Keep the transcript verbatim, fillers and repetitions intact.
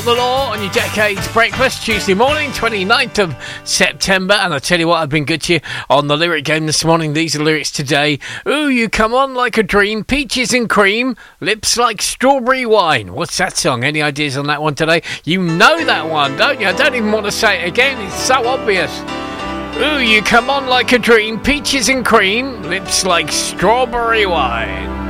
Not the Law on your Decades Breakfast, Tuesday morning, twenty-ninth of September. And I tell you what, I've been good to you on the lyric game this morning. These are lyrics today. Ooh, you come on like a dream, peaches and cream, lips like strawberry wine. What's that song? Any ideas on that one today? You know that one, don't you? I don't even want to say it again. It's so obvious. Ooh, you come on like a dream, peaches and cream, lips like strawberry wine.